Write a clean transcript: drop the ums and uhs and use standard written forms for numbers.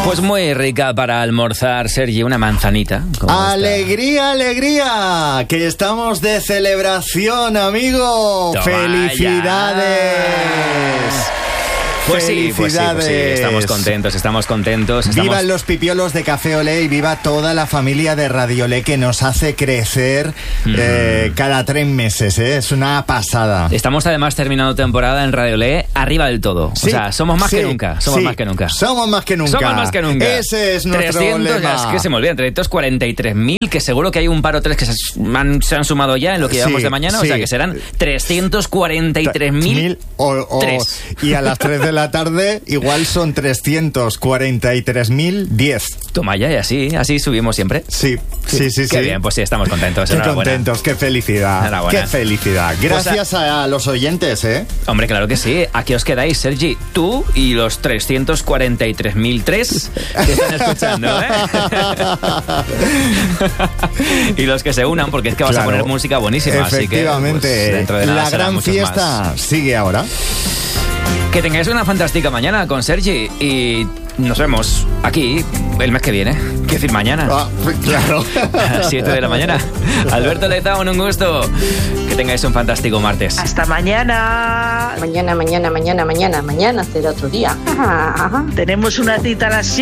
Pues muy rica para almorzar, Sergi, una manzanita. ¡Alegría, alegría! Que estamos de celebración, amigo. Toma ¡Felicidades! Pues sí, estamos contentos. Vivan los pipiolos de Café Olé y viva toda la familia de Radio Olé que nos hace crecer cada 3 meses, ¿eh? Es una pasada. Estamos además terminando temporada en Radio Olé arriba del todo. Sí, o sea, somos más que nunca. Somos más que nunca. Ese es nuestro 300, lema. Es que se me olvidan, 343.000, que seguro que hay un par o tres que se han sumado ya en lo que llevamos de mañana. O sea, que serán 343.000. Y a las 3 de la tarde igual son 343.010. Toma ya, y así subimos siempre. Sí. Qué bien, pues sí, estamos contentos. Qué contentos, qué felicidad. Enhorabuena. Qué felicidad. Gracias a los oyentes, ¿eh? Hombre, claro que sí. Aquí os quedáis, Sergi, tú y los 343.003 que están escuchando, ¿eh? Y los que se unan, porque es que vas a poner música buenísima. Efectivamente. Así que, pues, dentro de nada la gran fiesta más. sigue ahora. Que tengáis una fantástica mañana con Sergi y nos vemos aquí el mes que viene. Quiero decir, mañana. Claro. A las 7 de la mañana. Alberto Lezaun, un gusto. Que tengáis un fantástico martes. Hasta mañana. Mañana será otro día. Tenemos una cita a las 7.